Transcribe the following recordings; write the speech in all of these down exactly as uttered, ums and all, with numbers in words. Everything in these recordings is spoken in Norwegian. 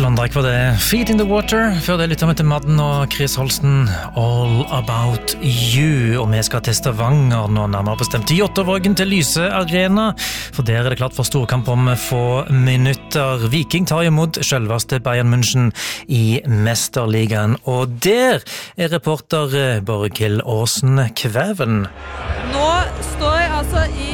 Klondike var det, Feet in the Water. Før det lytter vi til Madden og Chris Holsten, All About You. Og vi skal til Stavanger nå, nærmere bestemt til Jåttåvågen, til Lyse Arena. For der er det klart for storkamp om få minutter. Viking tar imot selveste Bayern München i Mesterligaen. Og der er reporter Borghild Aasen Kvæven. Nå står jeg altså i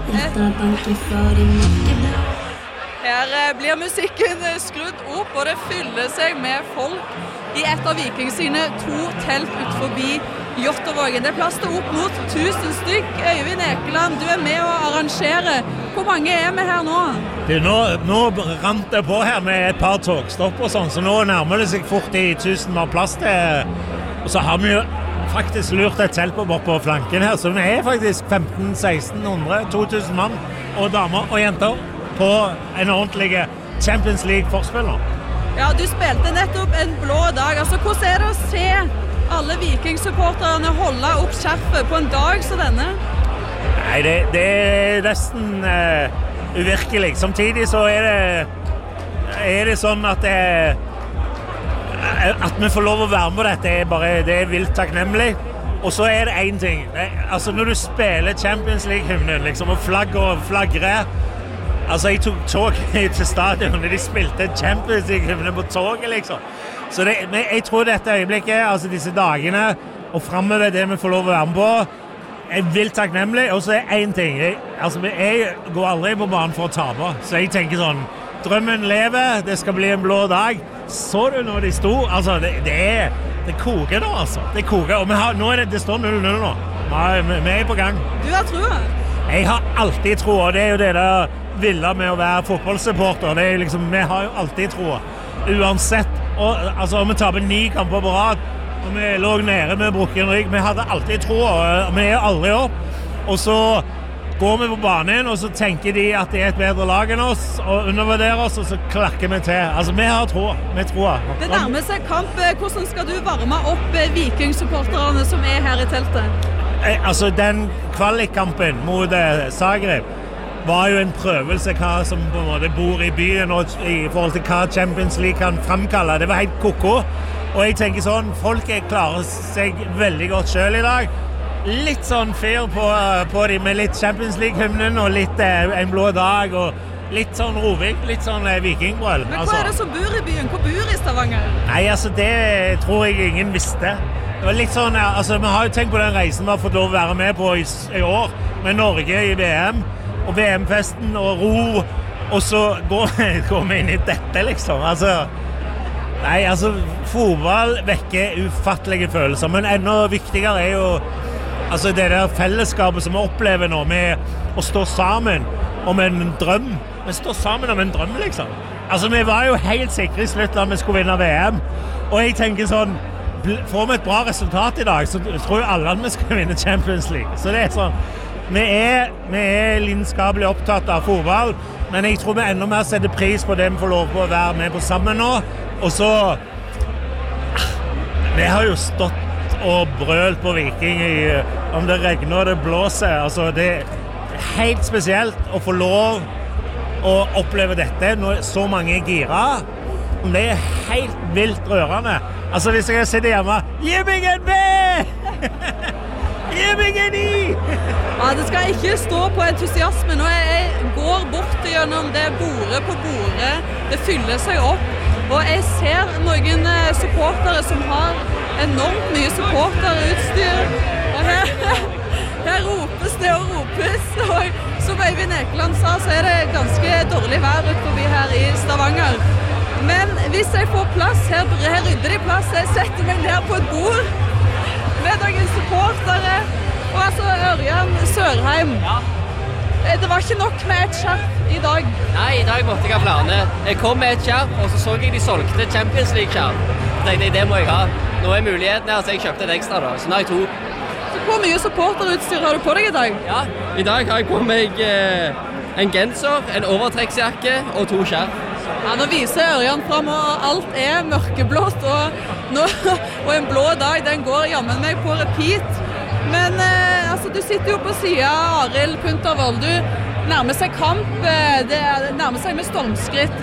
Her blir musikken skrudd opp, og det fyller seg med folk i et av Viking sine to telt ut forbi Jåttåvågen. Det er plass til opp mot tusen stykk. Øyvind Ekeland, du er med å arrangere. Hvor mange er vi her nå? Du, nå, nå rant det på her med et par togstopp og sånn, så nå nærmer det seg fort i tusen vi har plass til. Og så har vi jo faktisk lurt et telt på bort på flanken her, så vi er faktisk femten seksten hundre, to tusen mann og damer og jenter på en ordentlig Champions League-forspiller. Ja, du spilte nettopp en blå dag. Altså, hvordan er det å se alle Viking-supporterne holde opp skjerfet på en dag som denne? Nei, det, det er nesten uh, uvirkelig. Samtidig så er det, er det sånn at det, at vi får lov å være med på dette, er bare, det er vilt takknemlig. Og så er det en ting. Det, altså, når du spiller Champions League-hymnen, liksom, og flagger og flagrer. Altså, jeg tok tog til stadion når de spilte Champions League-hymnen på toget, liksom. Så det, men jeg tror dette øyeblikket, altså disse dagene, og fremover det vi får lov å være med på, er vilt takknemlig. Og så er en ting. Jeg, altså, jeg går aldri på banen for å tape. Så jeg tenker sånn, drømmen lever, det skal bli en blå dag. Så du når de sto? Altså, det, det er, det koker da, altså. Det koker, og vi har, nå er det, det står null null nå. Vi, vi er på gang. Du har troa? Jeg har alltid troa, det er jo det der ville med å være fotballsupporter. Det er liksom, vi har jo alltid troa. Uansett, og, altså om vi taper ni kamper på rad, og vi lå nede med brukken rygg, vi hadde alltid troa, og vi er aldri opp. Og så går vi på banen, og så tenker de at det er et bedre lag enn oss, og undervurderer oss, og så klakker vi til. Altså, vi har troa, vi tror. Det nærmer seg kamp. Hvordan skal du varme opp Viking-supporterne som er her i teltet? Eh, altså, den kvalikkampen mot eh, Zagreb var jo en prøvelse hva som på en måte bor i byen og i forhold til hva Champions League kan fremkalle. Det var helt koko. Og jeg tenker sånn, folk klarer seg veldig godt selv i dag. Litt sånn fyr på, på dem med litt Champions League-hymnen og litt eh, en blå dag og litt sånn roving, litt sånn eh, vikingbrøl. Men hva altså. er det som bor i byen? Hva bor i Stavanger? Nei, altså det tror jeg ingen visste. Det var litt sånn, altså vi har jo tenkt på den reisen vi har fått lov å være med på i, i år, med Norge i V M. Og V M-festen og ro, og så går, går vi inn i dette, liksom. Altså, nei, altså, fotball vekker ufattelige følelser, men enda viktigere er jo altså, det der fellesskapet som vi opplever nå, med å stå sammen om en drøm. Vi står sammen om en drøm, liksom. Altså, vi var jo helt sikre i slutt da vi skulle vinne V M, og jeg tenker sånn, får vi et bra resultat i dag, så tror jo alle at vi skal vinne Champions League. Så det er sånn, Vi er, vi er lidenskapelig opptatt av fotball, men jeg tror vi enda mer setter pris på det vi får lov på å være med på sammen nå. Og så, vi har jo stått og brølt på Viking i, om det regner og det blåser. Altså, det er helt spesielt å få lov å oppleve dette når så mange er gira. Det er helt vilt rørende. Altså, hvis jeg sitter hjemme, gi meg en B! Gi meg en I! Ja, det skal ikke stå på entusiasme. Nå jeg, jeg går bort gjennom det bordet på bordet. Det fyller seg opp. Og jeg ser noen supportere som har enormt mye supporterutstyr. Og her, her ropes det og ropes. Og som Øyvind Ekeland sa, så er det ganske dårlig vær ut forbi her i Stavanger. Men hvis jeg får plass, her, her rydder de plass, jeg setter meg ned på et bord med noen supportere, og altså Ørjan Sørheim. Ja. Det var ikke nok med et skjerf i dag. Nei, i dag måtte jeg ha flere. Jeg kom med et skjerf, og så så jeg de solgte Champions League-skjerf. Så tenkte jeg, det må jeg ha. Nå er muligheten her, så jeg kjøpte et ekstra da. Så nå har jeg to. Så hvor mye supporterutstyr har du på deg i dag? Ja, i dag har jeg på meg eh, en genser, en overtrekksjakke og to skjerf. Ja, nå viser Ørjan frem, og alt er mørkeblått, og, nå, og en blå dag, den går jammen meg på repeat. Men eh, altså, du sitter jo på siden av Arild Puntervold, du nærmer seg kamp, det nærmer seg med stormskritt.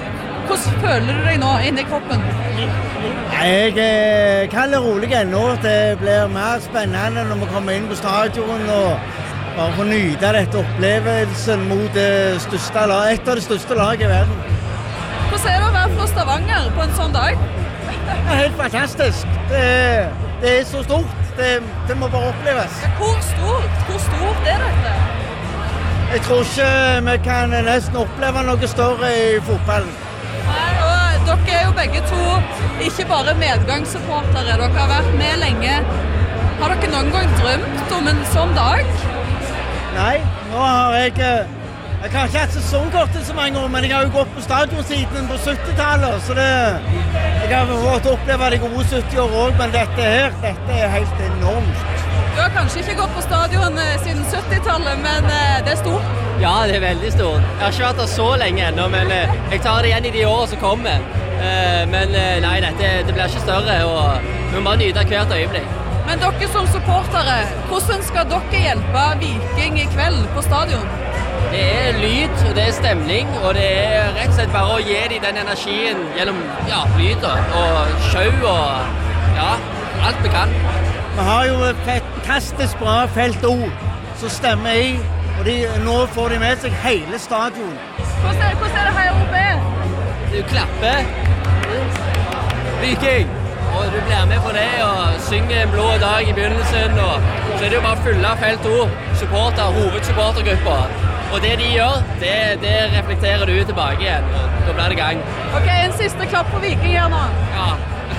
Hvordan føler du deg nå inne i kroppen? Jeg er kald og rolig ennå. Det blir mer spennende når vi kommer inn på stadion og bare får nyte dette opplevelsen mot det største lag, et av de største lagene i verden. Hvordan er det å være fra Stavanger på en sånn dag? Det er helt fantastisk. Det, det er så stort. Det, det må bare oppleves. Hvor stort? Hvor stort er dette? Jeg tror ikke vi kan nesten oppleve noe større i fotballen. Nei, og dere er jo begge to ikke bare medgangssupportere. Dere har vært med lenge. Har dere noen gang drømt om en sånn dag? Nei, nå har jeg... Jeg har ikke hatt sesongkortet så mange år, men jeg har jo gått på stadionsiden på syttitallet, så det... Jeg har fått oppleve de gode sytti år også, men dette her, dette er helt enormt. Du har kanskje ikke gått på stadion siden syttitallet, men det er stort. Ja, det er veldig stort. Jeg har ikke vært der så lenge ennå, men jeg tar det igjen i de årene som kommer. Men nei, dette det blir ikke større, og vi må nyte hvert øyeblikk. Men dere som supportere, hvordan skal dere hjelpe Viking i kveld på stadion? Det er lyd, og det er stemning, og det er rett og slett bare å gi dem den energien gjennom ja, lyd og show og ja, alt vi kan. Vi har jo et fantastisk bra felt O som stemmer i, og de, nå får de med seg hele stadion. Hvordan er, hvordan er det her oppe? Du klapper, Viking, og du blir med på det og synger en blå dag i begynnelsen, og så er det jo bare fulle av felt O, supporter, hovedsupportergrupper. Og det de gjør, det, det reflekterer du tilbake igjen, og da blir det gang. Ok, en siste klapp på Viking her nå. Ja.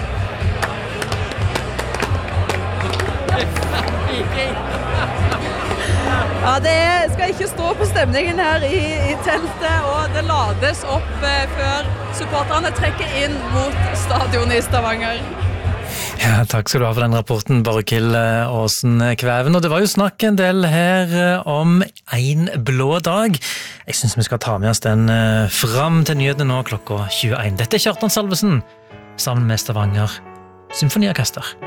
Viking. Ja, det skal ikke stå på stemningen her i, i teltet, og det lades opp eh, før supporterne trekker inn mot stadion i Stavanger. Ja, takk skal du ha for den rapporten, Borghild Aasen Kvæven. Og det var jo snakk en del her om en blå dag. Jeg synes vi skal ta med oss den fram til nyhetene nå klokka tjueen. Dette er Kjartan Salvesen, sammen med Stavanger Symfoniorkester.